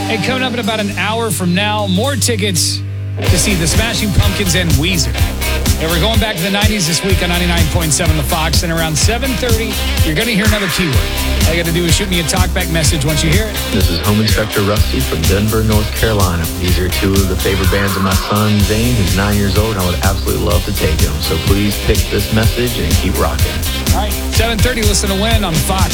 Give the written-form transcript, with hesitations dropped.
Hey, coming up in about an hour from now, more tickets to see the Smashing Pumpkins and Weezer. And we're going back to the 90s this week on 99.7 The Fox. And around 7:30, you're going to hear another keyword. All you got to do is shoot me a talkback message once you hear it. This is Home Inspector Rusty from Denver, North Carolina. These are two of the favorite bands of my son, Zane, who's 9 years old, and I would absolutely love to take him. So please pick this message and keep rocking. All right, 7:30, listen to Win on the Fox.